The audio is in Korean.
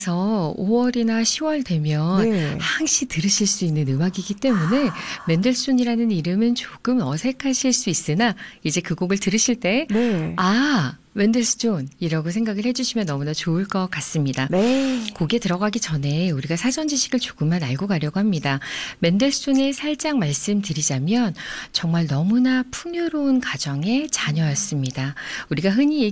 그래서 5월이나 10월 되면 네. 항시 들으실 수 있는 음악이기 때문에 맨델손이라는 이름은 조금 어색하실 수 있으나 이제 그 곡을 들으실 때 네. 아, 맨델스존이라고 생각을 해주시면 너무나 좋을 것 같습니다. 네. 곡에 들어가기 전에 우리가 사전 지식을 조금만 알고 가려고 합니다. 맨델손을 살짝 말씀드리자면 정말 너무나 풍요로운 가정의 자녀였습니다. 우리가 흔히